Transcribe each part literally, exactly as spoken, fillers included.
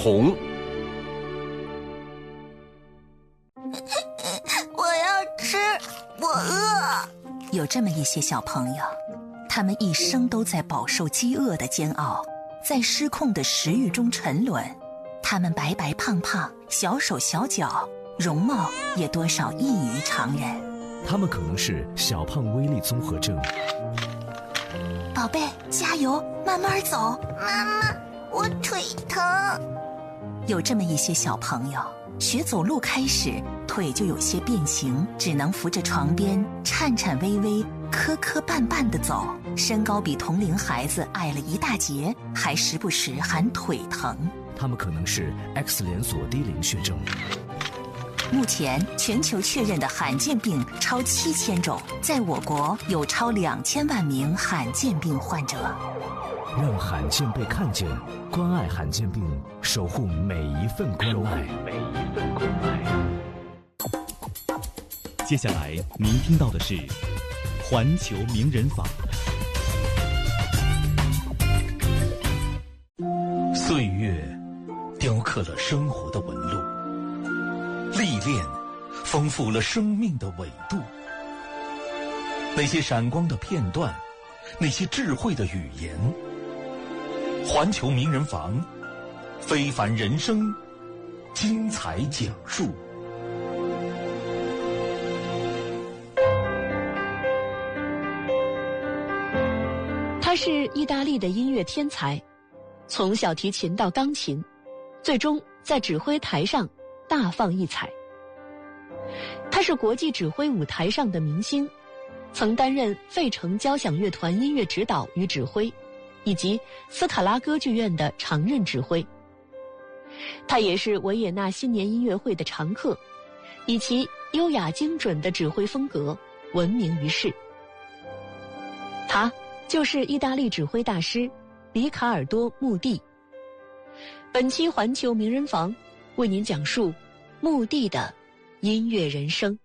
童。 我要吃，我饿。 有这么一些小朋友，他们一生都在饱受饥饿的煎熬，在失控的食欲中沉沦。他们白白胖胖，小手小脚，容貌也多少异于常人。 他们可能是小胖威力综合症。 宝贝，加油，慢慢走。 妈妈，我腿疼。 有这么一些小朋友，学走路开始，腿就有些变形，只能扶着床边，颤颤巍巍，磕磕绊绊地走。身高比同龄孩子矮了一大截，还时不时喊腿疼。 他们可能是 X 连锁低磷血症。 目前全球确认的罕见病超七千种，在我国有超两千万名罕见病患者。 让罕见被看见，关爱罕见病，守护每一份关爱。 每一份关爱。接下来您听到的是环球名人坊。 岁月雕刻了生活的纹路，历练丰富了生命的纬度。那些闪光的片段，那些智慧的语言，环球名人坊，非凡人生，精彩讲述。 他是意大利的音乐天才，从小提琴到钢琴，最终在指挥台上大放异彩。他是国际指挥舞台上的明星，曾担任费城交响乐团音乐指导与指挥，以及斯卡拉歌剧院的常任指挥。他也是维也纳新年音乐会的常客，以其优雅精准的指挥风格闻名于世。他就是意大利指挥大师里卡尔多·穆蒂。本期环球名人坊为您讲述穆蒂的音乐人生。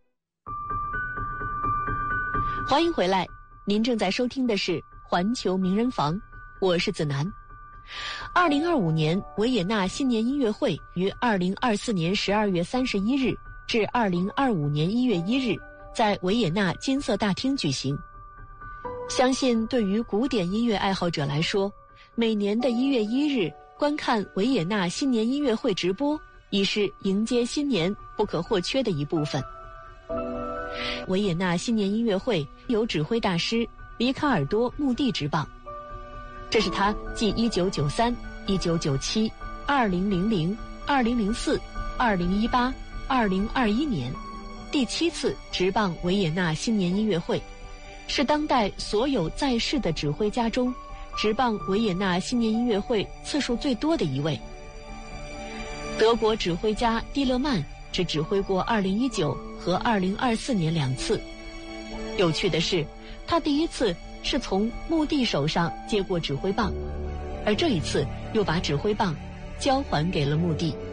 欢迎回来，您正在收听的是环球名人坊，我是子楠。二零二五年维也纳新年音乐会于二零二四年十二月三十一日至二零二五年一月一日在维也纳金色大厅举行。相信对于古典音乐爱好者来说，每年的一月一日观看维也纳新年音乐会直播已是迎接新年不可或缺的一部分。维也纳新年音乐会由指挥大师里卡尔多·穆蒂执棒，这是他继一九九三、一九九七、二零零零、二零零四、二零一八、二零二一年第七次执棒维也纳新年音乐会，是当代所有在世的指挥家中执棒维也纳新年音乐会次数最多的一位。德国指挥家蒂勒曼只指挥过二零一九和二零二四年两次。有趣的是，他第一次是从穆蒂手上接过指挥棒，而这一次又把指挥棒交还给了穆蒂。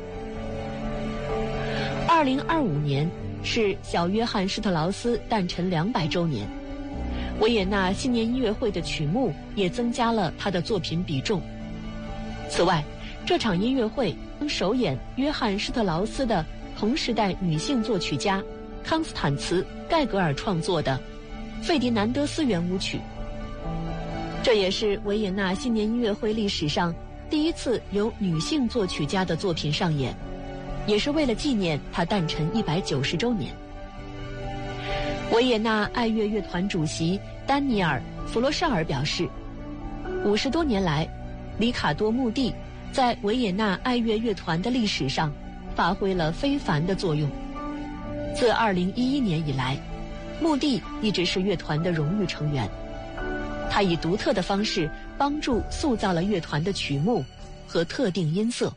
二零二五年是小约翰施特劳斯诞辰两百周年，维也纳新年音乐会的曲目也增加了他的作品比重。此外，这场音乐会首演约翰施特劳斯的同时代女性作曲家康斯坦茨·盖格尔创作的《费迪南德斯圆舞曲》，这也是维也纳新年音乐会历史上第一次由女性作曲家的作品上演，也是为了纪念她诞辰一百九十周年。维也纳爱乐乐团主席丹尼尔·弗罗绍尔表示，五十多年来，里卡多·穆蒂在维也纳爱乐乐团的历史上发挥了非凡的作用。自二零一一年以来，穆蒂一直是乐团的荣誉成员，他以独特的方式帮助塑造了乐团的曲目和特定音色。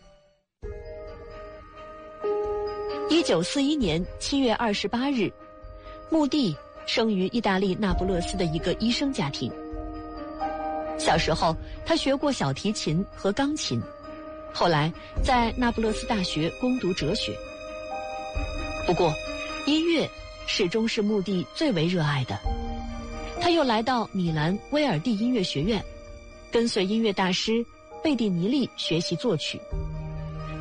一九四一年七月二十八日，穆蒂生于意大利那不勒斯的一个医生家庭。小时候，他学过小提琴和钢琴，后来在那不勒斯大学攻读哲学。不过，音乐始终是穆蒂最为热爱的。他又来到米兰威尔第音乐学院，跟随音乐大师贝蒂尼利学习作曲。